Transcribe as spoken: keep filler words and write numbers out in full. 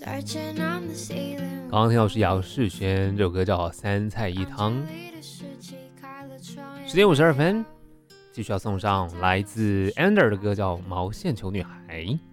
刚刚听到是杨世轩，这首歌叫《三菜一汤》。十点五十二分，继续要送上来自 Ander 的歌叫《毛线球女孩》。